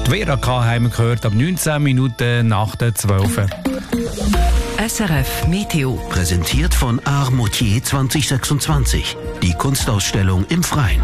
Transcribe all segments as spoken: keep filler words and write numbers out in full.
Die Vera K. haben wir gehört, ab neunzehn Minuten nach der zwölf. S R F Meteo. Präsentiert von Art Moutier zwanzig sechsundzwanzig. Die Kunstausstellung im Freien.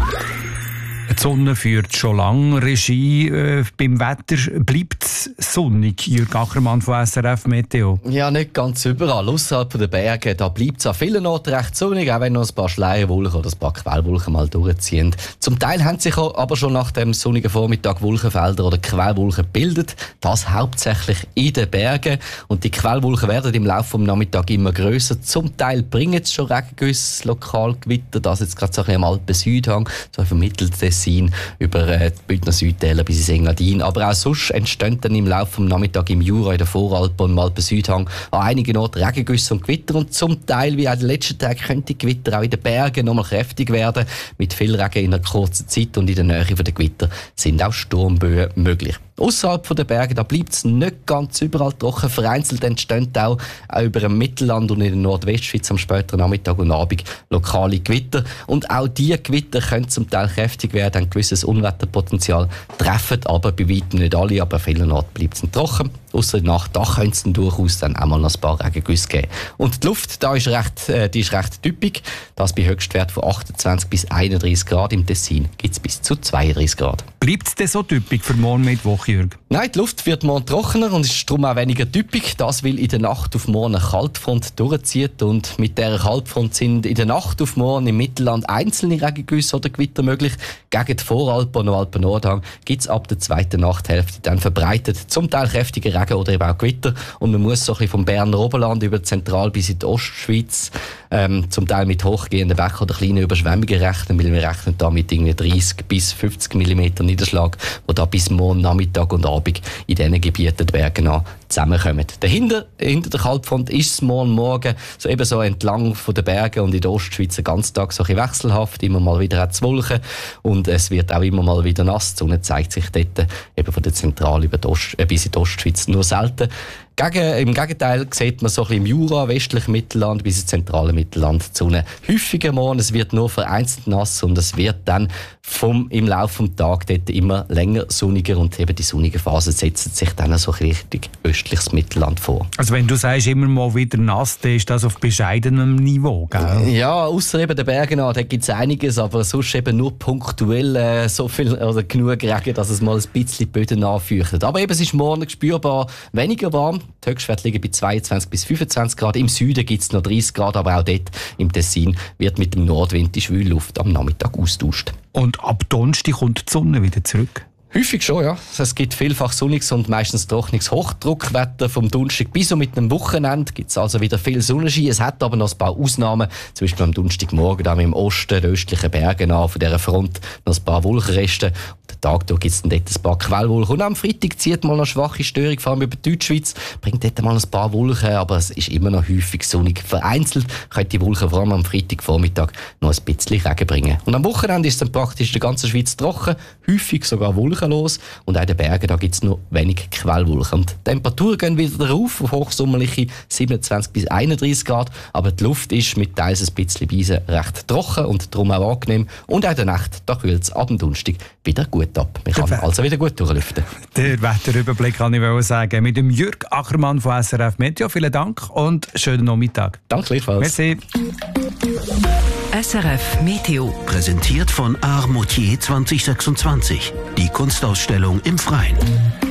Die Sonne führt schon lange Regie. Äh, beim Wetter bleibt es sonnig. Jürg Ackermann von S R F Meteo. Ja, nicht ganz überall. Ausserhalb der Berge da bleibt es an vielen Orten recht sonnig, auch wenn noch ein paar Schleierwolken oder ein paar Quellwolken mal durchziehen. Zum Teil haben sich aber schon nach dem sonnigen Vormittag Wolkenfelder oder Quellwolken gebildet. Das hauptsächlich in den Bergen. Und die Quellwolken werden im Laufe des Nachmittags immer grösser. Zum Teil bringen es schon Regengüsse, Lokalgewitter. Das jetzt gerade so ein bisschen am Alpen-Südhang, so vermittelt Tessin über äh, die Bündner Südtäler bis ins Engadin. Aber auch sonst entstehen dann im Laufe des Nachmittags im Jura, in der Voralpen und im Alpen-Südhang an einigen Orten Regengüsse und Gewitter. Und zum Teil, wie auch in den letzten Tagen, können die Gewitter auch in den Bergen noch mal kräftig werden. Mit viel Regen in einer kurzen Zeit und in der Nähe der Gewitter sind auch Sturmböen möglich. Außerhalb der Berge da bleibt es nicht ganz überall trocken. Vereinzelt entstehen auch, auch über dem Mittelland und in der Nordwestschweiz am späteren Nachmittag und Abend lokale Gewitter. Und auch diese Gewitter können zum Teil kräftig werden, ein gewisses Unwetterpotenzial, treffen aber bei weitem nicht alle, aber an vielen Orten bleibt es nicht trocken. Ausser in der Nacht, da könnte es durchaus dann auch mal noch ein paar Regengüsse geben. Und die Luft da ist recht, äh, die ist recht typisch. Das bei Höchstwert von achtundzwanzig bis einunddreißig Grad. Im Tessin gibt es bis zu zweiunddreißig Grad. Bleibt es denn so typisch für morgen Mittwoch, Jürg? Nein, die Luft wird morgen trockener und ist darum auch weniger typisch. Das, weil in der Nacht auf morgen eine Kaltfront durchzieht. Und mit dieser Kaltfront sind in der Nacht auf morgen im Mittelland einzelne Regengüsse oder Gewitter möglich. Gegen die Voralpen und Alpen-Nordhang gibt es ab der zweiten Nachthälfte dann verbreitet zum Teil kräftige Regen oder eben auch Gewitter. Und man muss so ein bisschen vom Berner Oberland über Zentral bis in die Ostschweiz ähm, zum Teil mit hochgehenden Bächen oder kleinen Überschwemmungen rechnen, weil wir rechnen da mit irgendwie dreißig bis fünfzig Millimeter Niederschlag, wo da bis morgen Nachmittag und Abend in diesen Gebieten die Berge an zusammenkommen. Dahinter, hinter der Kaltfront ist es morgen Morgen so eben so entlang von den Bergen und in der Ostschweiz den ganzen Tag so ein bisschen wechselhaft, immer mal wieder hat es Wolken und es wird auch immer mal wieder nass. Die Sonne zeigt sich dort eben von der Zentral über die Ost, äh, bis in die Ostschweiz nur selten. Gegen, Im Gegenteil sieht man so ein bisschen im Jura, westlichen Mittelland bis ins zentrale Mittelland die Sonne häufiger morgen. Es wird nur vereinzelt nass und es wird dann vom, im Laufe des Tages dort immer länger sonniger und eben die sonnige Phase setzt sich dann so richtig östliches Mittelland vor. Also wenn du sagst, immer mal wieder nass, dann ist das auf bescheidenem Niveau, gell? Ja, außer eben den Bergen an, da gibt es einiges, aber sonst eben nur punktuell äh, so viel oder genug Regen, dass es mal ein bisschen die Böden anfeuchtet. Aber eben, es ist morgen spürbar weniger warm. Die Höchstwerte liegen bei zweiundzwanzig bis fünfundzwanzig Grad. Im Süden gibt es noch dreißig Grad, aber auch dort im Tessin wird mit dem Nordwind die schwüle Luft am Nachmittag austauscht. Und ab Donnerstag kommt die Sonne wieder zurück? Häufig schon, ja. Es gibt vielfach sonniges und meistens trockenes Hochdruckwetter. Vom Donnerstag bis und mit dem Wochenende gibt es also wieder viel Sonnenschein. Es hat aber noch ein paar Ausnahmen. Zum Beispiel am Donnerstagmorgen da im Osten, den östlichen Bergen an, von dieser Front noch ein paar Wolkenreste. Und den Tag durch gibt es dann dort ein paar Quellwolken. Und am Freitag zieht mal noch schwache Störung, vor allem über die Deutschschweiz, bringt dort mal ein paar Wolken, aber es ist immer noch häufig sonnig. Vereinzelt können die Wolken vor allem am Freitagvormittag noch ein bisschen Regen bringen. Und am Wochenende ist es dann praktisch in der ganzen Schweiz trocken, häufig sogar Wolken los. Und auch in den Bergen da gibt es nur wenig Quellwolken. Und die Temperaturen gehen wieder rauf auf hochsommerliche siebenundzwanzig bis einunddreißig Grad. Aber die Luft ist mit teils ein bisschen Beisen recht trocken und darum auch angenehm. Und auch in der Nacht, da kühlt es ab dem Donnerstag wieder gut ab. Man kann also wieder gut durchlüften. Der Wetterüberblick kann ich sagen. Mit dem Jürg Ackermann von S R F Meteo. Vielen Dank und schönen Nachmittag. Danke gleichfalls. Merci. S R F Meteo. Präsentiert von Art Moutier zwanzig sechsundzwanzig. Die Kunstausstellung im Freien.